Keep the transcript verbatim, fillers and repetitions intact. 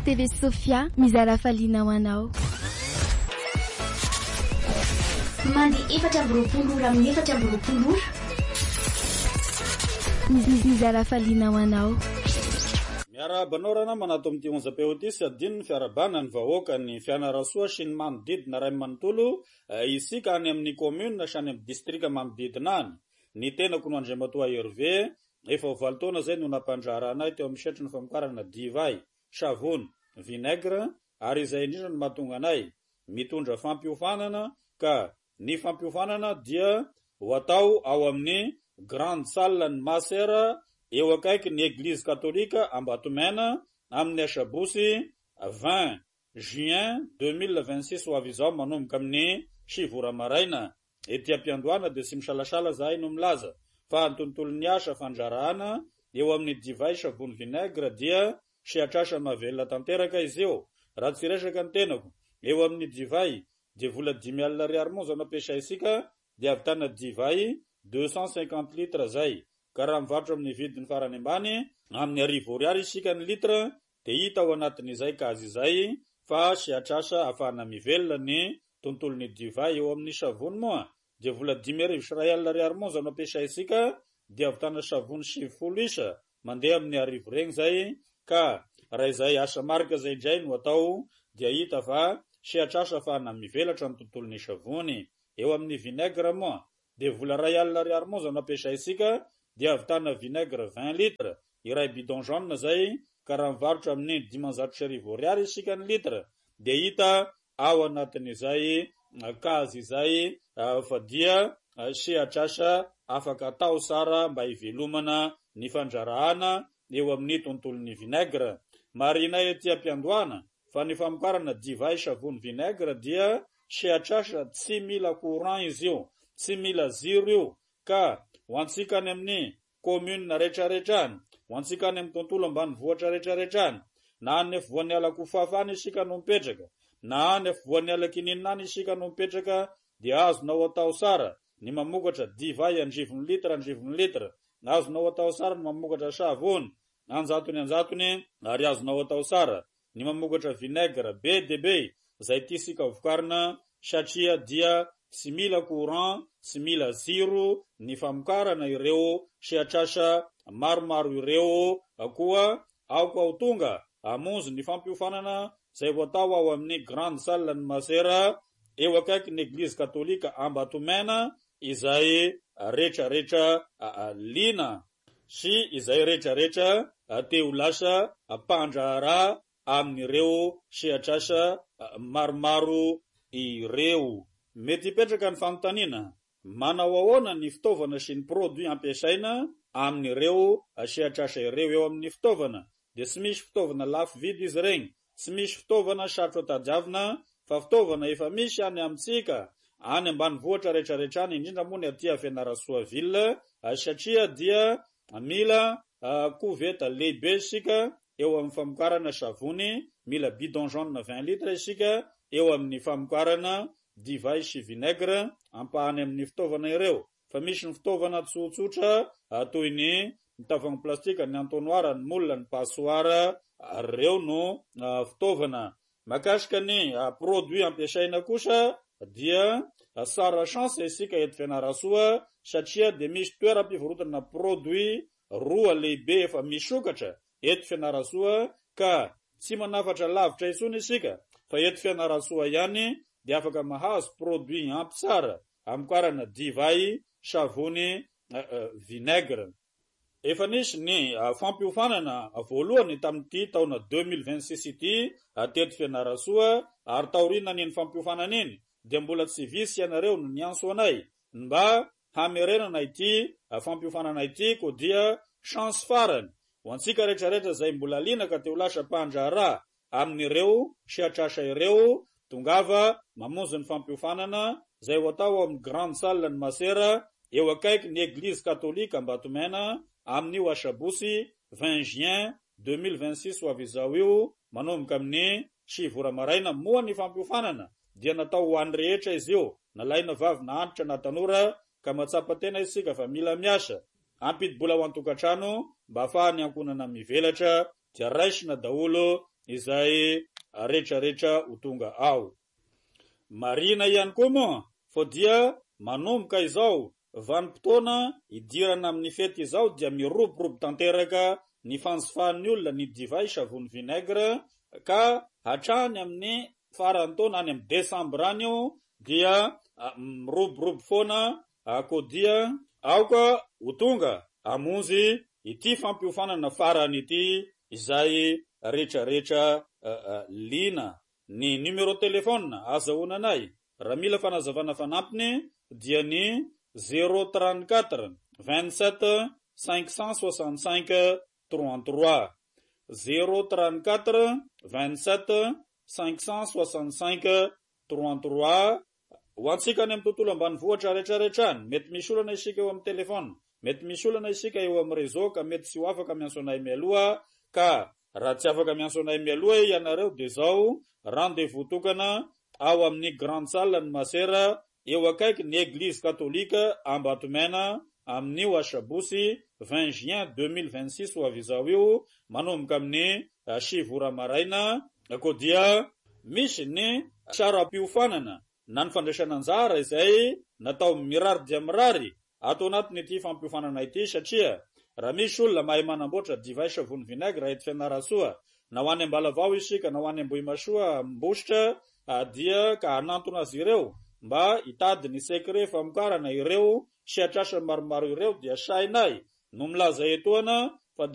T V Sofia mizara faliana ho anao. Mandi efatra amby roapolo ora amin'ny efatra amby roapolo ora. Mizara faliana ho anao. Miarabanao rana manato amin'ity onjam-peotisy adino ny fiarabana ny vahoaka ny Fianarantsoa sy ny manodidina ray manontolo isika any amin'ny commune sy any amin'ny distrika manodidina any. Ny tenako no Andriamatoa Hervé efa ho valo taona zay no nampandrahara anay teo amin'ny setry ny famokarana divay, savony, vinaigre ary izay indrindra no mahatonga anay mitondra fampiofanana ka ny fampiofanana dia ho atao ao amin'ny grande salle ny Masera eo akaiky ny Église catholique Ambatomena amin'ny Asabosy vingt juin deux mille vingt-six ho avy izao manomboka amin'ny sivora maraina. Ety ampiandohana dia sy misalasala zahay no milaza fa antontolon'ny asa fandrarahana eo amin'ny divay, savony, vinaigre dia sehatrasa mahavelona tanteraka izy eo. Raha tsy resaka ny tenako eo amin'ny divay dia vola dimy alina ariary monja no ampiasaisika dia avitana divay deux cent cinquante litres zay. Ka raha mivarotra amin'ny vidiny farany ambany amin'ny arivo ariary isika ny litre dia hita ao anatin'izay kazy izay fa sehatrasa ahafahana mivelona ny tontolon'ny divay. Eo amin'ny savony moa dia vola dimy arivo sy ray alina ariary monja no ampiasaisika dia avitana savony sivifolo isa mandeha amin'ny arivo regny zay. Ka raha izay asa marika zay indray no atao dia hita fa sehatrasa ahafahana mivelatra ny tontolon'ny savony. Eo amin'ny vinaigre moa dia vola ray alina ariary monja no ampiasaisika dia avitana vinaigre vingt litres iray bidon jaune zay. Ka raha mivarotra amin'ny dimanjato sy arivo ariary isika ny litre dia hita ao anatin'izay kazy izay fa dia sehatrasa afaka atao sara mba hivelomana ny fandrarahana eo amin'ny tontolon'ny vinaigre. Marinay ety ampiandohana fa ny famokarana divay, savony, vinaigre dia sehatrasa tsy mila courant izy io, tsy mila ziro io. Ka ho antsika any amin'ny commune rehetrarehetrany, ho antsika any amin'ny tontolo ambanivohitra rehetrarehetrany, na any afovoan'ny Alakofafa any isika no mipetraka, na any afovoan'ny Alakininina any isika no mipetraka dia azonao atao sara ny mamokatra divay andrivony litre andrivony litre, azonao atao sara ny mamokatra savony anjatony anjatony, ary azonao atao sara ny mamokatra vinaigre be de be zay tisika vokarina satria dia tsy mila courant, tsy mila ziro ny famokarana ireo sehatrasa maromaro ireo. Koa aoko ao tonga amonjy ny fampiofanana zay ho atao ao amin'ny grande salle ny Masera eo akaiky ny Église catholique Ambatomena izay rehetrarehetra lina sy izay rehetrarehetra te ho lasa mpandrahara amin'ireo sehatrasa maromaro ireo. Mety hipetraka ny fanontaniana manao ahoana ny fitaovana sy ny produit ampiasaina amin'ireo sehatrasa ireo eo amin'ny fitaovana. Dia tsy misy fitaovana lafo vidy izy regny, tsy misy fitaovana sarotra tadiavina fa fitaovana efa misy any amintsika any ambanivohitra rehetrarehetra any, indrindra moa ny aty Fianarantsoa ville satria dia mila koveta lehibe isika eo amin'ny famokarana savony, mila bidon jaune vingt litres isika eo amin'ny famokarana divay sy vinaigre ampahany amin'ny fitaovana ireo. Fa misy ny fitaovana tsotsotra toy ny tavoahangy plastika, ny entonnoir, ny moule, ny passoir, reo no fitaovana. Makasika ny produit ampiasaina kosa dia sara chance isika eto Fianarantsoa satria dia misy toeram-pivarotana produit roa lehibe efa misokatra eto Fianarantsoa ka tsy manafatra lavitra itsony isika fa eto Fianarantsoa ihany dia afaka mahazo produit ampy tsara amokarana divay, savony, vinaigre. Efa nisy ny fampiofanana voalohany tamin'ity taona deux mille vingt-six ity teto Fianarantsoa ary taorina ny fampiofanana iny dia mbola tsy visy ianareo no nianso anay mba hamerenana ity fampiofanana ity ko dia chance farany ho antsika rehetrarehetra zay mbola lina ka teo lasa mpandrahara amin'ireo sehatrasa ireo. Tongava mamonjy ny fampiofanana zay ho atao amin'ny grande salle ny Masera eo akaiky ny Église catholique Ambatomena amin'io Asabosy vingt juin deux mille vingt-six ho avy izao io manomboka amin'ny sivora maraina. Moa ny fampiofanana dia natao ho any rehetra izy io, nalaina vavy na antitra na tanora ka matsapa tena isika fa mila miasa ampidi-bola ho an-tokatrano mba ahafahany ankonana mivelatra dia raisina daholo izay rehetrarehetra ho tonga ao. Marina ihany koa moa fa dia manomboka izao vanim-potoana idirana amin'ny fety izao dia miroborobo tanteraka ny fanjifan'ny olona ny divay savony vinaigre ka hatrany amin'ny farany taona any amin'ny desambra any io dia miroborobo foana ako dia aoka ho tonga amonjy ity fampiofanana farany ity izay rehetrarehetra uh, uh, lina. Ny numero telefona azahoananay raha mila fanazavana fanampiny dia ny zéro trente-quatre vingt-sept cinq cent soixante-cinq trente-trois zéro trente-quatre vingt-sept cinq cent soixante-cinq trente-trois. Ho antsika any amin'ny tontolo ambanivohitra rehetrarehetrany mety misy olana isika eo amin'ny telefona, mety misy olana isika eo amin'ny réseau ka mety tsy ho afaka miantso anay mialoha, ka raha tsy afaka miantso anay mialoha ianareo dia zao rendez-vous tokana ao amin'ny grande salle ny Masera eo akaiky ny église catholique Ambatomena amin'ny Washabosy vingt juin deux mille vingt-six ho avy izao io manomboka amin'ny sivy maraina. Ako dia misy ny saram-piofanana na ny fandraisana anjara izay natao mirary dia mirary ato anatin'ity fampiofanana ity, satria raha misy olona mahay manamboatra divay savony vinaigre eto Fianarantsoa na ho any Ambalavao isika na ho any Ambohimasoa Ambositra dia ka hanantona azy ireo mba hitady ny sekret famokarana ireo sy atrasany maromaro ireo dia sainay no milaza etoana